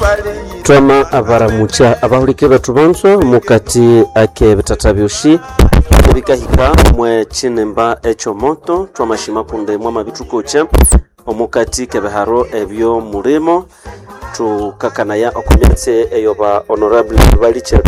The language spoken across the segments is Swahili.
Twama abaramucha abahulike batubanzo mukati ake bitatabyoshi bikahika mwe chinemba echo moto twamashima kunde mwa mabitukocha omukati kebeharo ebyo mulimo tukakanaya okomyatse eyoba honorable bali chetu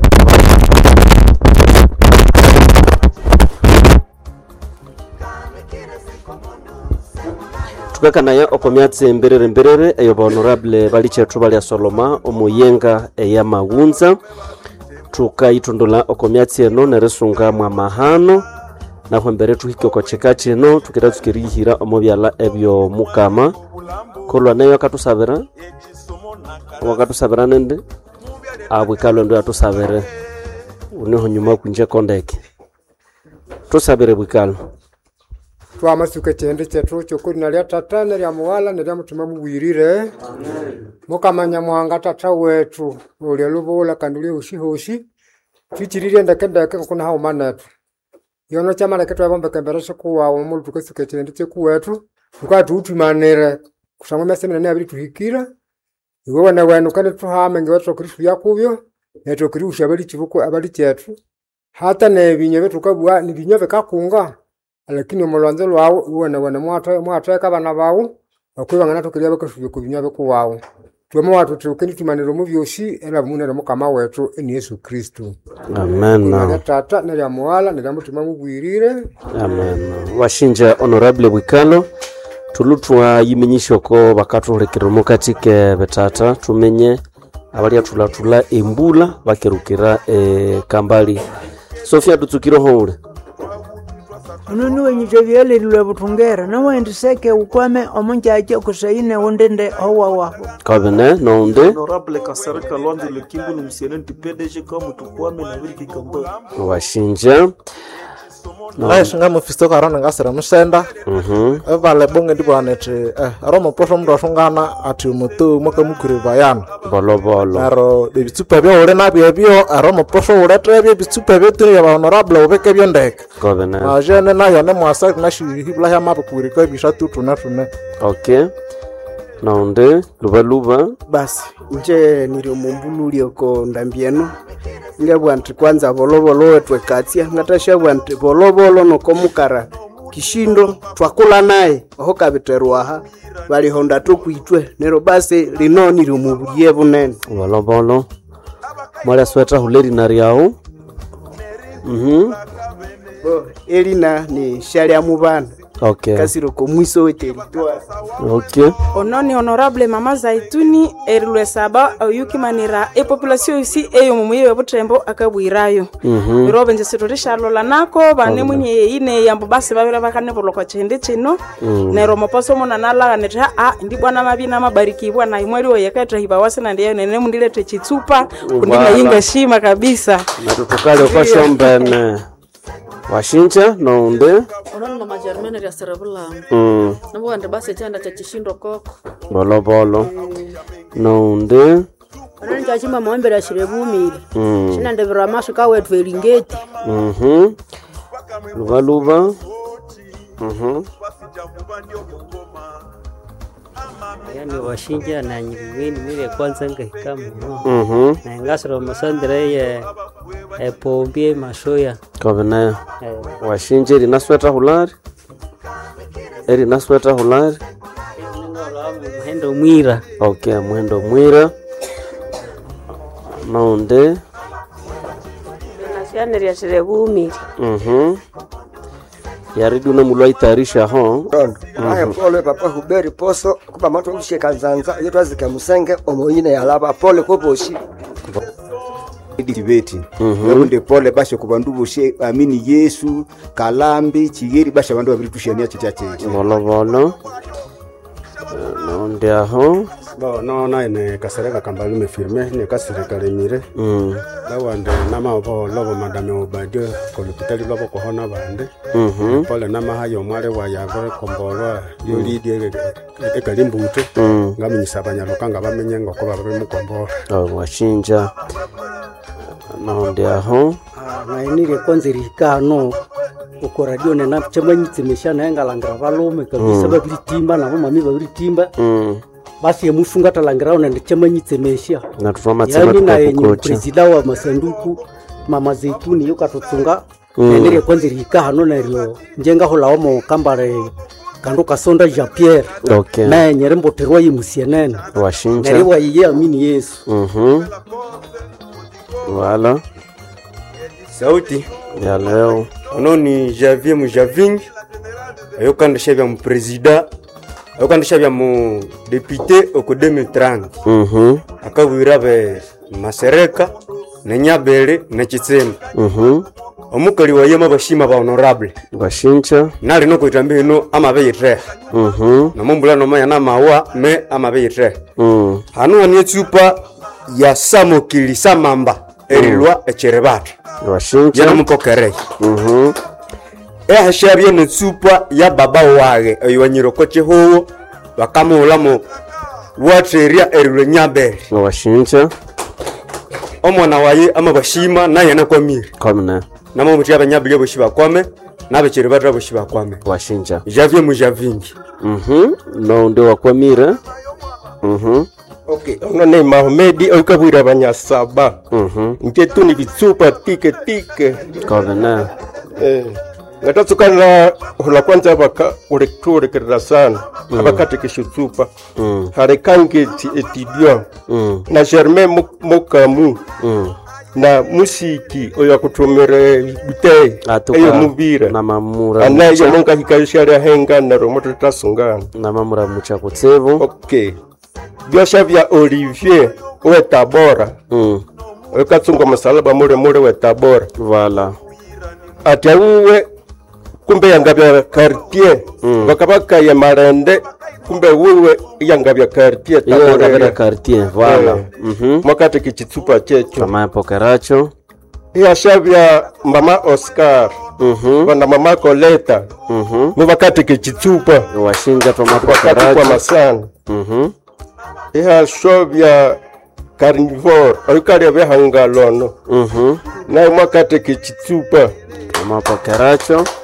tukakanaya okomyatse mberere eyoba honorable bali chetu bali asoloma omuyenga eya magunza tukaitundula okomyatse eno neresunga mwa mahano naho mbere tuhikoko chekati eno tukira tukirihira omubyala ebyo mukama kolwa nayo akatusabira wakatusabira nende abwikalo ndo atusabire uneho nyuma kunje kondeke tusabire bwikalo twamasuke chende chetu chokuri nalia tata nalia muwala nalia mutima mubwirire mukamanya mwanga tata wetu ule lubola kandulie ushihoshi chichirire ndakendake kuna hao manetu yono chamala ketu abombe kemberesha kuwa omulu tukasuke chende cheku wetu tukati utumanire kusangwa semina ne abiri tuhikira iwe na wenu kane tuhame ngewetu kristu yakubyo neto kristu abali chibuko abali chetu hata ne binyo betu kabwa ni binyo bekakunga lakini omulwanze lwawo uwe na wena mwata kabana bawo akwibanga tukiria bakasubye ku binyo bekuwawo twemo watu tukeni tumaniro mu byoshi era munere mukama wetu ni Yesu Kristo. Amen. Na tata na muwala na mutima mubwirire. Amen. Washinja honorable bwikalo tulutwa yimenyisho ko bakaturekera mukati ke betata tumenye abali atulatula embula bakerukira kambali Sofia dutukiro hole Nunu wenyije byele lwe butungera na wendi seke ukwame omunjaje kusayine wondende howa waho kabene nonde honorable kasarika lwande le kimbu lumsienenti PDG comme tukwame na wiki kamba washinja Naye shinga mufisto karana ngasira musenda. Vale bonge ndibwanete aroma posho mndo shungana ati umutu mwaka mukuri bayana. Bolo. Aro bibitsupe byo ore na byo aroma posho urete bibitsupe byo tuni ya honorable obeke byo ndeke. Kabene. Ajene na yone mwasa na shihibla ya mapukuri ko bishatu tuna. Okay. Naonde luba basi nje niriomumbululio ko ndambieno ngabwanti kwanza bolobolo wetwe katsia ngatasha bwanti bolobolo no komukara kishindo twakula naye aho kabiterwaha bali honda tukuitwe nero basi linoni rumubulie bunene bolobolo mala sweta huleri nariao elina ni sharia mubana. Okay. Kasiro ko mwiso territoire. Okay. Ononi honorable mama Zaituni erulwe saba oyuki manira e population ici eyo mumuye butembo akabwirayo. Birobe nje sitorisha lola nako bane munye ine yambo base babira bakane boloko chende chino. Nero moposo mona nala neta ndi bwana mabina mabariki bwana imweri oyekata hibawase na ndiye nene mundilete chitsupa kundina yinga shima kabisa. Na tutukale kwa shombene. Washinja nonde Onono mama Germaine ya Serabula. Nabo ande base chanda cha chishindo koko. Bolo. Nonde Onono njachima mwembere ya shirebumiri. Shina ndebira masu kawe tweringeti. Luba. Yani washinja na nyingine mire kwanza ngahikamu no. Na ngasoro masandre ye pombie mashoya. Kabene. Washinja linasweta hulari. Eri nasweta hulari. Muhendo mwira. Okay, muhendo mwira. Nonde Nasiane ya shirebumiri. Yaridu na mulwa itarisha ho. Aya pole papa huberi poso kuba matu mshika zanza yetu azike musenge omoyine yalaba pole koboshi. Dibeti. Nde pole bashe kubandubu she amini Yesu kalambi chigeri bashe bandu babiri tushania chitache. Bolo. Nonde aho. No ine kasareka kambali me firme ne kasireka lemire. Lawande nama obo lobo madame obadio ko lupitali lobo ko hona bande. Pole nama hayo mwale wa yavere kombolwa yolidi ekalimbuto. Ngaminyisabanya lokanga bamenye ngoko babe mukombola. Washinja. Nonde aho. Nainire konzirikano uko radio nena chemanyitse meshana engalangira balume kabisa babiri timba nabo mami babiri timba basi emusunga talangira ona ndichamanyitse mesha na tutoma yani na yenye presida wa masanduku mama Zaituni yuka tutsunga nere kwanza rika hano na rio njenga hola omo kambare kando kasonda Jean Pierre okay na nyerembo terwa yimusienene washinja nere wa yeye amini Yesu wala sauti ya leo ono ni Javier Mujaving ayokandisha bya mu president ayokandisha bya mu député oko 2030 akabwira be Masereka na Nyabere na Kitsemba omukali wa yema bashima ba honorable bashincha nali no kuitambe ino amabeyitre na mumbula no manya na mawa me amabeyitre hanu ani tsupa ya samokili samamba erilwa echerebata bashincha yana mupokere hashabye no tsupa ya baba wage ayonyiroko cheho bakamula mo wateria erilwa Nyabere bashincha omwana waye amabashima naye nakwamire komna namo muti abanyabili boshiba kwame nabekere batra boshiba kwame washinja Javier Mujavingi no ndio wakwamire okay ono ne Mahmedi okabwira abanyasaba nketu ni bitsupa tike komna ngatatsukana hola kwanza baka urektura sana abakate kishutsupa harekange etidio na Germain Mokamu na musiki oya kutumire butei eyo mubira na mamura anayo monka hikayishari henga na romoto tasungana na mamura mucha kutsevo okay byosha vya Olivier we Tabora okatsunga masalaba mure we Tabora wala atauwe kumbe yangabya quartier bakabaka ya Marende kumbe wewe yangabya quartier Tabora ya quartier wala mwakati kichitsupa checho mama pokeracho ya shavya mama Oscar wana mama Koleta mwakati kichitsupa washinja toma pokeracho kwa masana ya shavya carnivore ayukali ya hangalono na mwakati kichitsupa mama pokeracho